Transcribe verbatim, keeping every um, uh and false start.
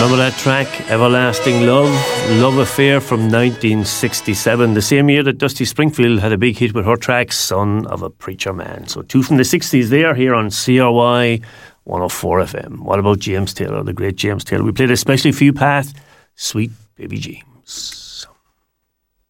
Remember that track, Everlasting Love, Love Affair from nineteen sixty-seven, the same year that Dusty Springfield had a big hit with her track, Son of a Preacher Man. So two from the sixties there, here on C R Y one oh four F M. What about James Taylor, the great James Taylor? We played especially for you, Pat, Sweet Baby James.